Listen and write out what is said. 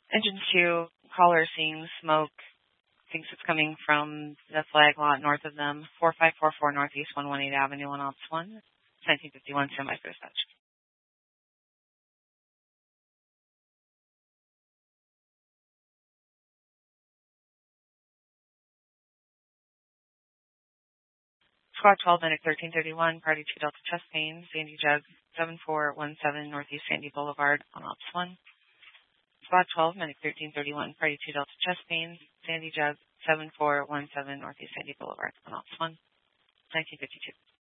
Engine 2, caller seeing smoke, thinks it's coming from the flag lot north of them, 4544 Northeast 118 Avenue on Ops 1, 1951 semi-dispatch. Squad 12, Medic 1331, Party 2 Delta chest pain, Sandy Jug 7417 Northeast Sandy Boulevard on Ops 1. Squad 12, Medic 1331, Party 2 Delta chest pain, Sandy Jug 7417 Northeast Sandy Boulevard on Ops 1, 1952.